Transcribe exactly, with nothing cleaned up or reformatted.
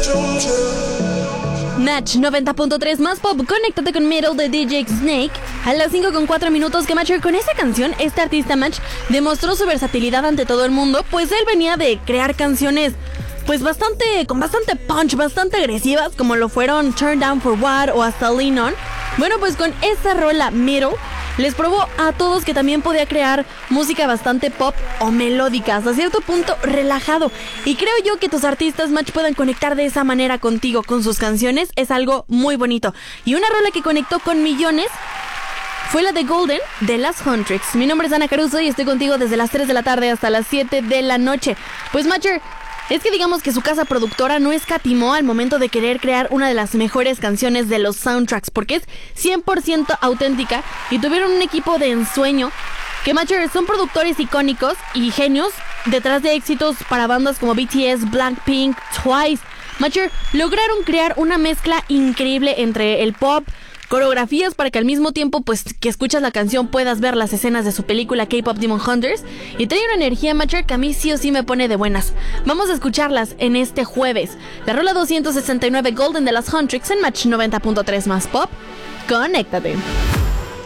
Match noventa punto tres más pop, conéctate con Middle de D J Snake. A las cinco con cuatro minutos que Matcher, con esa canción, este artista Match demostró su versatilidad ante todo el mundo, pues él venía de crear canciones pues bastante, con bastante punch, bastante agresivas, como lo fueron Turn Down for What o hasta Lean On. Bueno, pues con esta rola Middle les probó a todos que también podía crear música bastante pop o melódica, hasta cierto punto relajado. Y creo yo que tus artistas Match puedan conectar de esa manera contigo, con sus canciones, es algo muy bonito. Y una rola que conectó con millones fue la de Golden de las Huntrix. Mi nombre es Ana Caruso y estoy contigo desde las tres de la tarde hasta las siete de la noche. Pues Matcher, es que digamos que su casa productora no escatimó al momento de querer crear una de las mejores canciones de los soundtracks, porque es cien por ciento auténtica, y tuvieron un equipo de ensueño que, Matcher, son productores icónicos y genios detrás de éxitos para bandas como B T S, Blackpink, Twice. Matcher, lograron crear una mezcla increíble entre el pop, coreografías para que al mismo tiempo pues que escuchas la canción puedas ver las escenas de su película K-Pop Demon Hunters, y trae una energía, Matcher, que a mí sí o sí me pone de buenas. Vamos a escucharlas en este jueves. La rola doscientos sesenta y nueve Golden de las Huntrix en Match noventa punto tres más pop. Conéctate.